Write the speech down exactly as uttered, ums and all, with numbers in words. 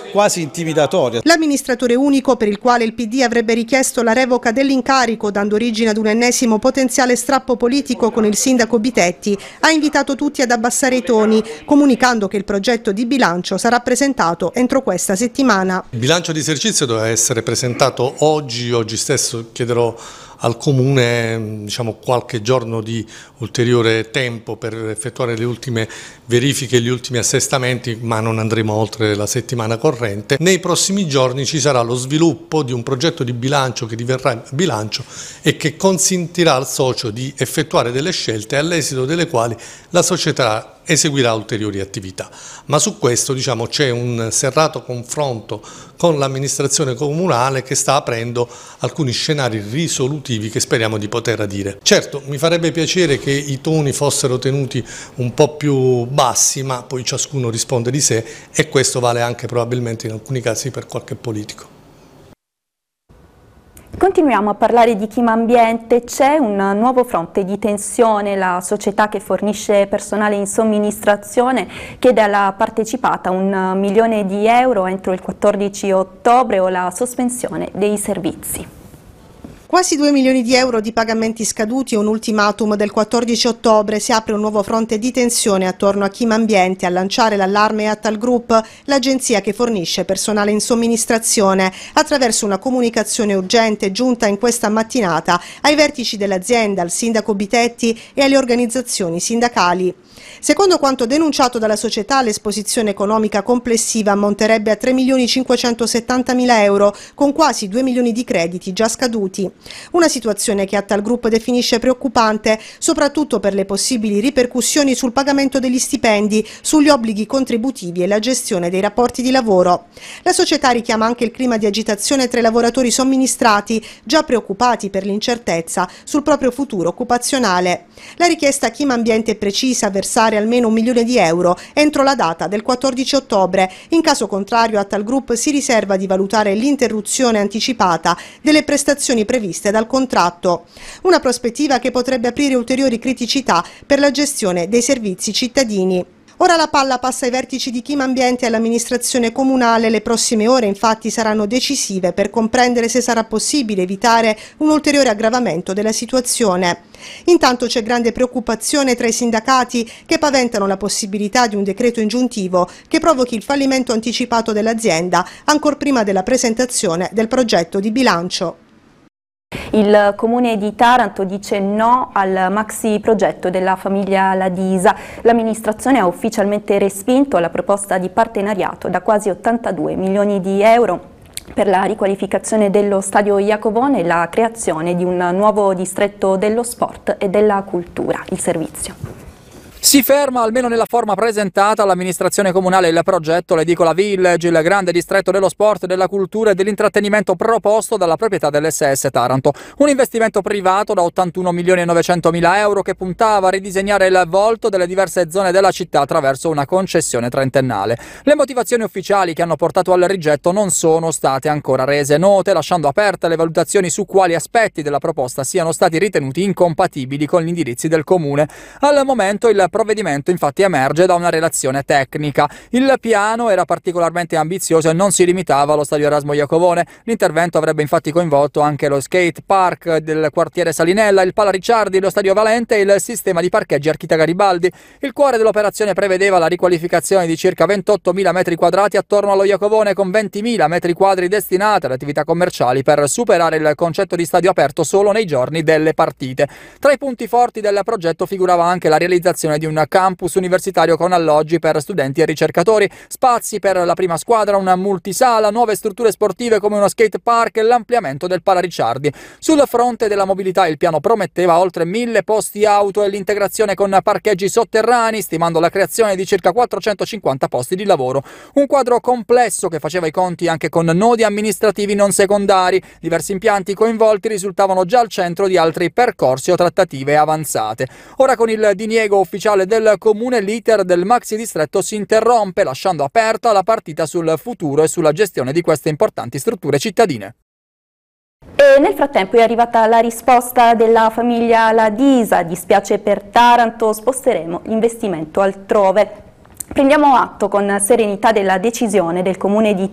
quasi intimidatoria. L'amministratore unico, per il quale il P D avrebbe richiesto la revoca dell'incarico, dando origine ad un ennesimo potenziale strappo politico con il sindaco Bitetti, ha invitato tutti ad abbassare i toni, comunicando che il progetto di bilancio sarà presentato entro questa settimana. Il bilancio di esercizio doveva essere presentato oggi, oggi stesso chiederò al Comune diciamo, qualche giorno di ulteriore tempo per effettuare le ultime verifiche e gli ultimi assestamenti, ma non andremo oltre la settimana corrente. Nei prossimi giorni ci sarà lo sviluppo di un progetto di bilancio che diverrà bilancio e che consentirà al socio di effettuare delle scelte all'esito delle quali la società eseguirà ulteriori attività. Ma su questo diciamo, c'è un serrato confronto con l'amministrazione comunale che sta aprendo alcuni scenari risolutivi che speriamo di poter adire. Certo, mi farebbe piacere che i toni fossero tenuti un po' più bassi, ma poi ciascuno risponde di sé e questo vale anche probabilmente in alcuni casi per qualche politico. Continuiamo a parlare di clima ambiente. C'è un nuovo fronte di tensione. La società che fornisce personale in somministrazione chiede alla partecipata un milione di euro entro il quattordici ottobre o la sospensione dei servizi. Quasi due milioni di euro di pagamenti scaduti e un ultimatum del quattordici ottobre. Si apre un nuovo fronte di tensione attorno a Chima Ambiente. A lanciare l'allarme è Attal Group, l'agenzia che fornisce personale in somministrazione, attraverso una comunicazione urgente giunta in questa mattinata ai vertici dell'azienda, al sindaco Bitetti e alle organizzazioni sindacali. Secondo quanto denunciato dalla società, l'esposizione economica complessiva ammonterebbe a tre milioni cinquecentosettantamila euro, con quasi due milioni di crediti già scaduti. Una situazione che Attal Group definisce preoccupante, soprattutto per le possibili ripercussioni sul pagamento degli stipendi, sugli obblighi contributivi e la gestione dei rapporti di lavoro. La società richiama anche il clima di agitazione tra i lavoratori somministrati, già preoccupati per l'incertezza sul proprio futuro occupazionale. La richiesta a Chima Ambiente è precisa: versare almeno un milione di euro entro la data del quattordici ottobre. In caso contrario, Attal Group si riserva di valutare l'interruzione anticipata delle prestazioni previste dal contratto. Una prospettiva che potrebbe aprire ulteriori criticità per la gestione dei servizi cittadini. Ora la palla passa ai vertici di Chima Ambiente e all'amministrazione comunale. Le prossime ore infatti saranno decisive per comprendere se sarà possibile evitare un ulteriore aggravamento della situazione. Intanto c'è grande preoccupazione tra i sindacati che paventano la possibilità di un decreto ingiuntivo che provochi il fallimento anticipato dell'azienda ancor prima della presentazione del progetto di bilancio. Il Comune di Taranto dice no al maxi progetto della famiglia Ladisa. L'amministrazione ha ufficialmente respinto la proposta di partenariato da quasi ottantadue milioni di euro per la riqualificazione dello stadio Iacovone e la creazione di un nuovo distretto dello sport e della cultura. Il servizio. Si ferma, almeno nella forma presentata, all'amministrazione comunale il progetto l'Edicola Village, il grande distretto dello sport, della cultura e dell'intrattenimento proposto dalla proprietà dell'esse esse Taranto. Un investimento privato da ottantuno milioni e novecentomila euro che puntava a ridisegnare il volto delle diverse zone della città attraverso una concessione trentennale. Le motivazioni ufficiali che hanno portato al rigetto non sono state ancora rese note, lasciando aperte le valutazioni su quali aspetti della proposta siano stati ritenuti incompatibili con gli indirizzi del Comune. Al momento il provvedimento infatti emerge da una relazione tecnica. Il piano era particolarmente ambizioso e non si limitava allo stadio Erasmo Iacovone. L'intervento avrebbe infatti coinvolto anche lo skate park del quartiere Salinella, il Pala Ricciardi, lo stadio Valente e il sistema di parcheggi Archita Garibaldi. Il cuore dell'operazione prevedeva la riqualificazione di circa ventottomila metri quadrati attorno allo Iacovone, con ventimila metri quadri destinati alle attività commerciali per superare il concetto di stadio aperto solo nei giorni delle partite. Tra i punti forti del progetto figurava anche la realizzazione di un campus universitario con alloggi per studenti e ricercatori, spazi per la prima squadra, una multisala, nuove strutture sportive come uno skate park e l'ampliamento del Pala Ricciardi. Sul fronte della mobilità il piano prometteva oltre mille posti auto e l'integrazione con parcheggi sotterranei, stimando la creazione di circa quattrocentocinquanta posti di lavoro. Un quadro complesso che faceva i conti anche con nodi amministrativi non secondari. Diversi impianti coinvolti risultavano già al centro di altri percorsi o trattative avanzate. Ora, con il diniego ufficiale del Comune, l'iter del maxi distretto si interrompe, lasciando aperta la partita sul futuro e sulla gestione di queste importanti strutture cittadine. E nel frattempo è arrivata la risposta della famiglia Ladisa: dispiace per Taranto, sposteremo l'investimento altrove. Prendiamo atto con serenità della decisione del Comune di